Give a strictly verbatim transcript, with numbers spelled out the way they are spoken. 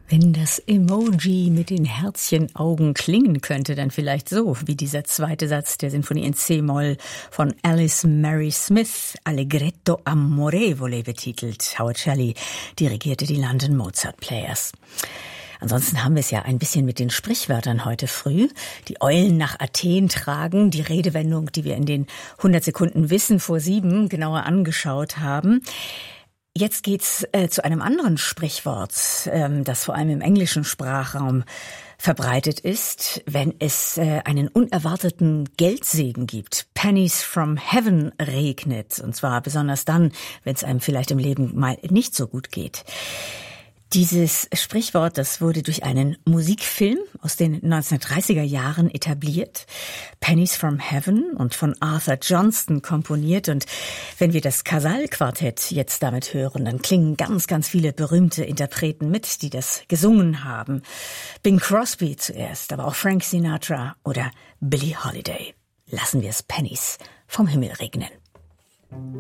Wenn das Emoji mit den Herzchenaugen klingen könnte, dann vielleicht so, wie dieser zweite Satz der Sinfonie in C-Moll von Alice Mary Smith, Allegretto amorevole betitelt. Howard Shelley dirigierte die London Mozart Players. Ansonsten haben wir es ja ein bisschen mit den Sprichwörtern heute früh. Die Eulen nach Athen tragen, die Redewendung, die wir in den hundert Sekunden Wissen vor sieben genauer angeschaut haben. Jetzt geht's äh, zu einem anderen Sprichwort, ähm, das vor allem im englischen Sprachraum verbreitet ist, wenn es äh, einen unerwarteten Geldsegen gibt. Pennies from heaven regnet, und zwar besonders dann, wenn es einem vielleicht im Leben mal nicht so gut geht. Dieses Sprichwort, das wurde durch einen Musikfilm aus den neunzehnhundertdreißiger Jahren etabliert. Pennies from Heaven und von Arthur Johnston komponiert. Und wenn wir das Casal-Quartett jetzt damit hören, dann klingen ganz, ganz viele berühmte Interpreten mit, die das gesungen haben. Bing Crosby zuerst, aber auch Frank Sinatra oder Billie Holiday. Lassen wir es Pennies vom Himmel regnen.